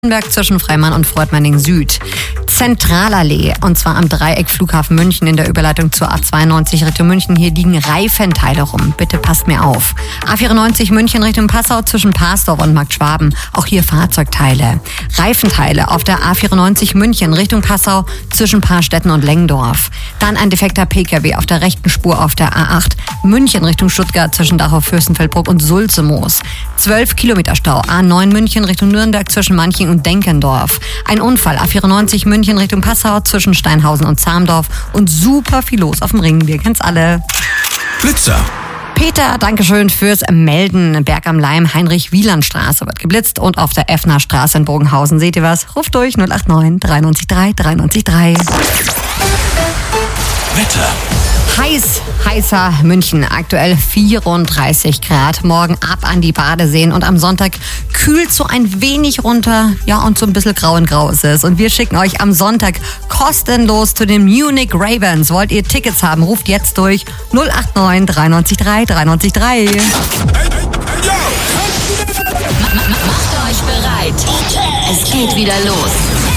Berg zwischen Freimann und Freudenberg Süd. Zentralallee, und zwar am Dreieck Flughafen München in der Überleitung zur A92 Richtung München. Hier liegen Reifenteile rum. Bitte passt mir auf. A94 München Richtung Passau zwischen Parsdorf und Markt Schwaben. Auch hier Fahrzeugteile. Reifenteile auf der A94 München Richtung Passau zwischen Paarstetten und Lengdorf. Dann ein defekter PKW auf der rechten Spur auf der A8 München Richtung Stuttgart zwischen Dachau, Fürstenfeldbruck und Sulzemoos. 12 Kilometer Stau. A9 München Richtung Nürnberg zwischen Manching und Denkendorf. Ein Unfall. A94 München Richtung Passau zwischen Steinhausen und Zamdorf und super viel los auf dem Ring. Wir kennen's alle. Blitzer. Peter, Dankeschön fürs Melden. Berg am Leim, Heinrich-Wieland-Straße wird geblitzt und auf der Effner Straße in Bogenhausen. Seht ihr was? Ruft durch 089 93 3 93 3. Wetter. Heißer München, aktuell 34 Grad. Morgen ab an die Badeseen und am Sonntag kühlt so ein wenig runter. Ja, und so ein bisschen grau in grau ist es. Und wir schicken euch am Sonntag kostenlos zu den Munich Ravens. Wollt ihr Tickets haben? Ruft jetzt durch 089 93 3 93 3. Macht euch bereit. Es geht wieder los.